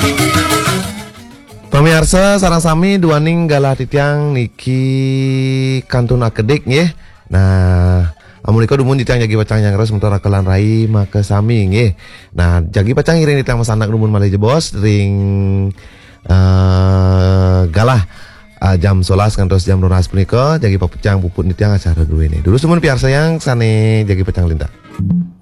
Pemirsa sarang sami duaning galah titiang niki kantun akedik nggih. Nah, amunika dumun titiang jagi pacang yang res sementara kelan rai maka sami nggih. Nah, jagi pacang iring titiang masanak dumun malih jebos ring galah jam 11 kantos jam 12 punika jagi pacang puput titiang acara dulu ini. Dulu semun piar sayang sane jagi pacang lintar.